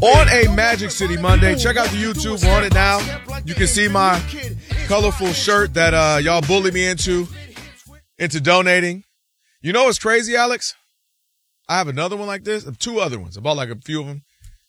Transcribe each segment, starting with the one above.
On a Magic City Monday, check out the YouTube. We're on it now. You can see my colorful shirt that y'all bullied me into donating. You know what's crazy, Alex? I have another one like this. 2 other ones. I bought like a few of them.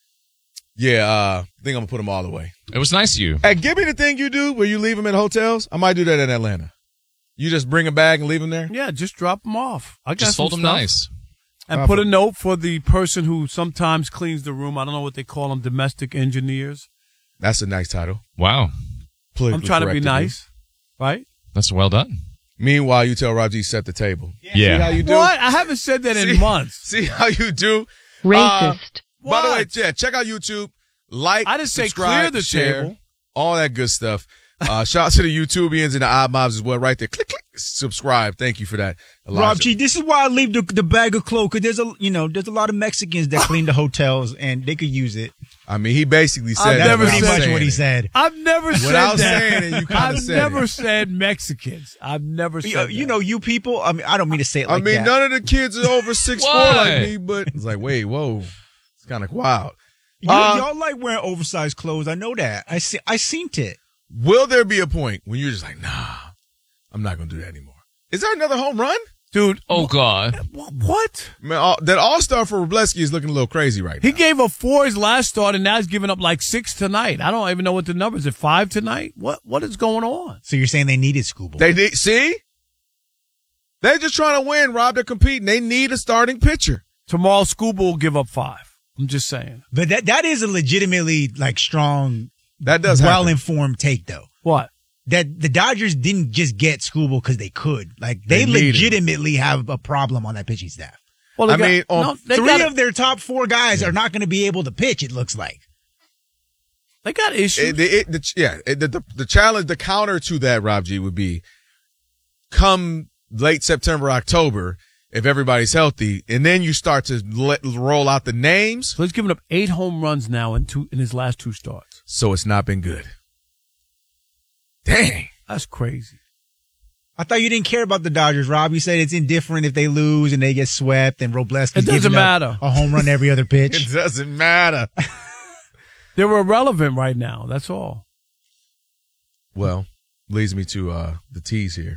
Yeah, I think I'm going to put them all away. It was nice of you. Hey, give me the thing you do where you leave them in hotels. I might do that in Atlanta. You just bring them back and leave them there? Yeah, just drop them off. I got just fold them stuff. nice. And put a note for the person who sometimes cleans the room. I don't know what they call them, domestic engineers. That's a nice title. Wow. I'm trying to be nice, right? That's well done. Meanwhile, you tell Rob G set the table. Yeah. See how you do? What? I haven't said that in months. See how you do? Racist. By the way, yeah, check out YouTube. Like, I didn't say subscribe, clear the share, table. all that good stuff. Shout out to the YouTubians and the odd mobs as well. Right there. Click, subscribe. Thank you for that, Elijah. Rob G, this is why I leave the bag of clothes, because there's a lot of Mexicans that clean the hotels and they could use it. I mean, he basically said That's that. pretty much what he said. I've never said Without that. saying it, you kind of said I've never it. said Mexicans. I've never said that. You people, I mean, I don't mean to say it like that. none of the kids are over 6'4" like me, but it's like, wait, whoa. It's kind of wild. Y'all like wearing oversized clothes. I know that. I seen it. Will there be a point when you're just like, nah, I'm not going to do that anymore? Is there another home run? Dude. Oh, God. What? Man, that all-star for Wrobleski is looking a little crazy right now. He gave up 4 his last start, and now he's giving up like 6 tonight. I don't even know what the number is. Is it 5 tonight? What is going on? So you're saying they needed Scooble? See? They're just trying to win, Rob. They're competing. They need a starting pitcher. Tomorrow, Scooble will give up 5. I'm just saying. But that is a legitimately strong, that does well-informed take, though. What? That the Dodgers didn't just get Scooble because they could. They legitimately have a problem on that pitching staff. Well, three of their top 4 guys are not going to be able to pitch, it looks like. They got issues. The challenge, the counter to that, Rob G, would be come late September, October, if everybody's healthy, and then you start to roll out the names. So he's given up 8 home runs now in his last 2 starts. So it's not been good. Dang. That's crazy. I thought you didn't care about the Dodgers, Rob. You said it's indifferent if they lose and they get swept and Wrobleski's giving up a home run every other pitch. It doesn't matter. They're irrelevant right now. That's all. Well, leads me to the tease here.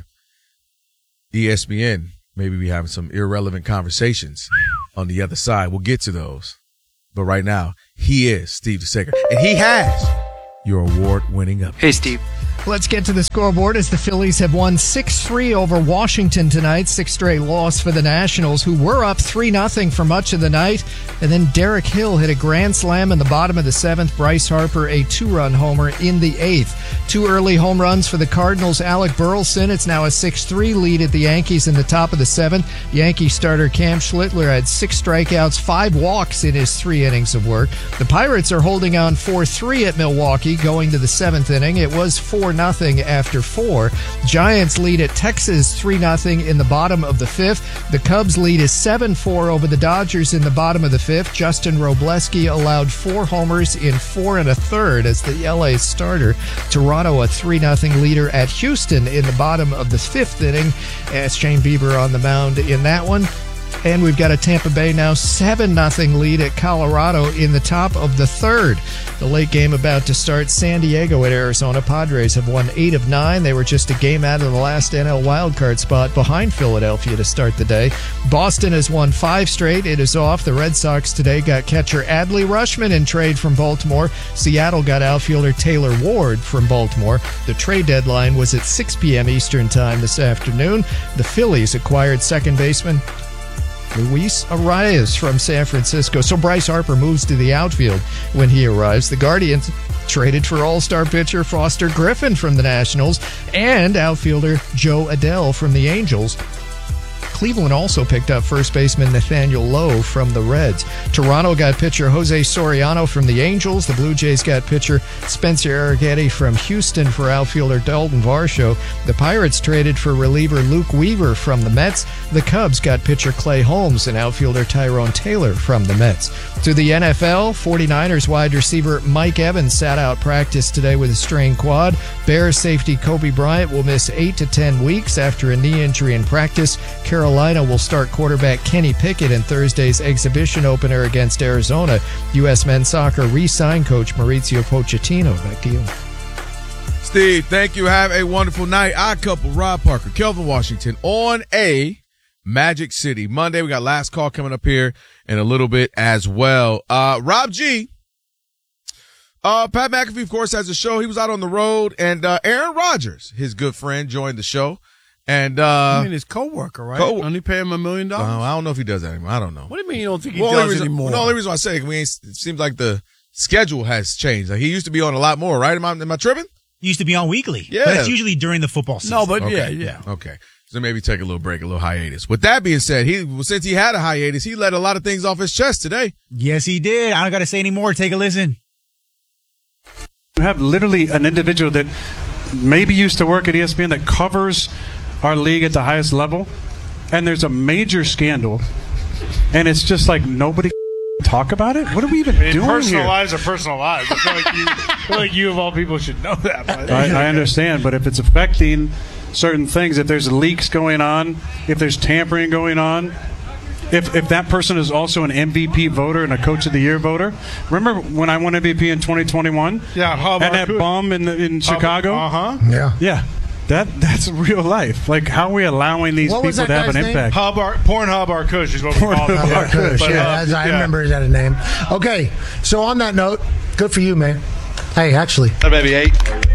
ESPN, maybe we having some irrelevant conversations on the other side. We'll get to those. But right now, he is Steve DeSager, and he has your award-winning update. Hey, Steve. Let's get to the scoreboard as the Phillies have won 6-3 over Washington tonight. 6th straight loss for the Nationals, who were up 3-0 for much of the night. And then Derek Hill hit a grand slam in the bottom of the 7th. Bryce Harper a 2-run homer in the 8th. 2 early home runs for the Cardinals. Alec Burleson. It's now a 6-3 lead at the Yankees in the top of the 7th. Yankee starter Cam Schlittler had 6 strikeouts, 5 walks in his 3 innings of work. The Pirates are holding on 4-3 at Milwaukee, going to the 7th inning. It was 4-0 after 4. Giants lead at Texas 3-0 in the bottom of the 5th. The Cubs lead is 7-4 over the Dodgers in the bottom of the 5th. Justin Wrobleski allowed 4 homers in 4 1/3 as the LA starter. Toronto a 3-0 leader at Houston in the bottom of the 5th inning. As Shane Bieber on the mound in that one. And we've got a Tampa Bay now 7-0 lead at Colorado in the top of the 3rd. The late game about to start. San Diego at Arizona. Padres have won 8 of 9. They were just a game out of the last NL wildcard spot behind Philadelphia to start the day. Boston has won 5 straight. It is off. The Red Sox today got catcher Adley Rutschman in trade from Baltimore. Seattle got outfielder Taylor Ward from Baltimore. The trade deadline was at 6 p.m. Eastern time this afternoon. The Phillies acquired second baseman Luis Arias from San Francisco. So Bryce Harper moves to the outfield when he arrives. The Guardians traded for all-star pitcher Foster Griffin from the Nationals and outfielder Joe Adell from the Angels. Cleveland also picked up first baseman Nathaniel Lowe from the Reds. Toronto got pitcher Jose Soriano from the Angels. The Blue Jays got pitcher Spencer Arrighetti from Houston for outfielder Dalton Varsho. The Pirates traded for reliever Luke Weaver from the Mets. The Cubs got pitcher Clay Holmes and outfielder Tyrone Taylor from the Mets. To the NFL, 49ers wide receiver Mike Evans sat out practice today with a strained quad. Bears safety Kobe Bryant will miss 8 to 10 weeks after a knee injury in practice. Carolina Carolina will start quarterback Kenny Pickett in Thursday's exhibition opener against Arizona. U.S. men's soccer re-signed coach Mauricio Pochettino. Back to you. Steve, thank you. Have a wonderful night. Odd Couple, Rob Parker, Kelvin Washington on a Magic City Monday. We got last call coming up here in a little bit as well. Rob G. Pat McAfee, of course, has a show. He was out on the road, and Aaron Rodgers, his good friend, joined the show. And I mean, his coworker, right? Only pay him $1 million. I don't know if he does that anymore. I don't know. What do you mean you don't think he does anymore? The only reason I say it seems like the schedule has changed. Like he used to be on a lot more, right? Am I tripping? He used to be on weekly. Yeah, but it's usually during the football season. No, but okay. yeah. Okay. So maybe take a little break, a little hiatus. With that being said, since he had a hiatus, he let a lot of things off his chest today. Yes, he did. I don't got to say any more. Take a listen. You have literally an individual that maybe used to work at ESPN that covers our league at the highest level, and there's a major scandal, and it's just like nobody talk about it? What are we even doing personal here? lives are personal lives. I feel like you of all people should know that. But. I understand, but if it's affecting certain things, if there's leaks going on, if there's tampering going on, if that person is also an MVP voter and a Coach of the Year voter. Remember when I won MVP in 2021? Yeah, and that bum in Chicago? Yeah. That's real life. Like, how are we allowing these people to have an impact? Pornhub Arkush is what we call it. Arkush, I remember he had a name. Okay, so on that note, good for you, man. Hey, actually. Maybe 8.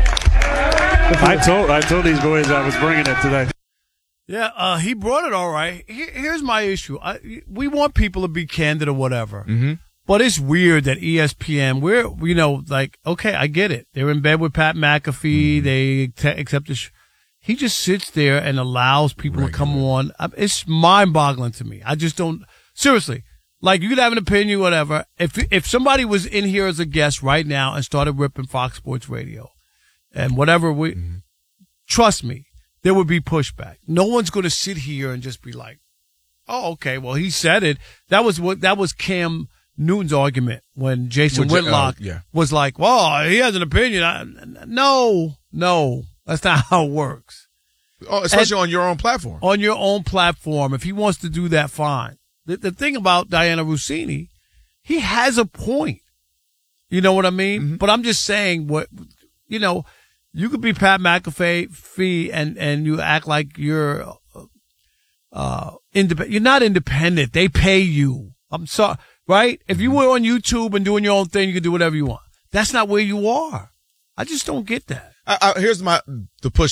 I told these boys I was bringing it today. Yeah, he brought it all right. Here's my issue. We want people to be candid or whatever. Mm-hmm. But it's weird that ESPN, okay, I get it. They're in bed with Pat McAfee. They accept the he just sits there and allows people to come on. It's mind-boggling to me. I just don't – seriously, like you could have an opinion, whatever. If somebody was in here as a guest right now and started ripping Fox Sports Radio and whatever trust me, there would be pushback. No one's going to sit here and just be like, oh, okay, well, he said it. That was Cam Newton's argument when Jason Whitlock was like, well, he has an opinion. No. That's not how it works. Oh, especially on your own platform. On your own platform. If he wants to do that, fine. The thing about Diana Rossini, he has a point. You know what I mean? Mm-hmm. But I'm just saying you could be Pat McAfee and you act like you're independent. You're not independent. They pay you. I'm sorry, right? If you were on YouTube and doing your own thing, you could do whatever you want. That's not where you are. I just don't get that. Here's the push.